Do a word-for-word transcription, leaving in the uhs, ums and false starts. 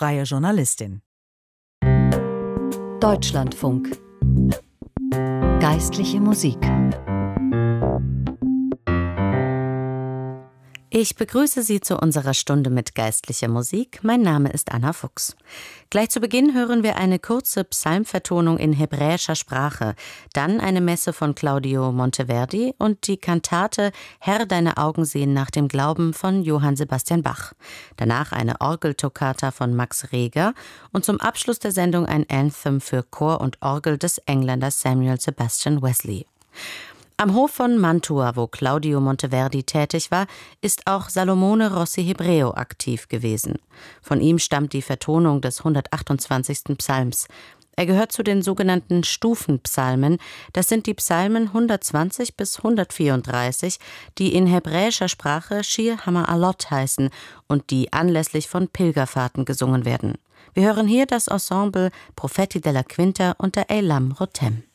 freie Journalistin. Deutschlandfunk. Geistliche Musik. Ich begrüße Sie zu unserer Stunde mit geistlicher Musik. Mein Name ist Anna Fuchs. Gleich zu Beginn hören wir eine kurze Psalmvertonung in hebräischer Sprache, dann eine Messe von Claudio Monteverdi und die Kantate Herr, deine Augen sehen nach dem Glauben von Johann Sebastian Bach. Danach eine Orgeltoccata von Max Reger und zum Abschluss der Sendung ein Anthem für Chor und Orgel des Engländers Samuel Sebastian Wesley. Am Hof von Mantua, wo Claudio Monteverdi tätig war, ist auch Salomone Rossi Hebreo aktiv gewesen. Von ihm stammt die Vertonung des hundertachtundzwanzigsten Psalms. Er gehört zu den sogenannten Stufenpsalmen. Das sind die Psalmen hundertzwanzig bis hundertvierunddreißig, die in hebräischer Sprache Shir HaMa'alot heißen und die anlässlich von Pilgerfahrten gesungen werden. Wir hören hier das Ensemble Profeti della Quinta unter Eilam Rotem.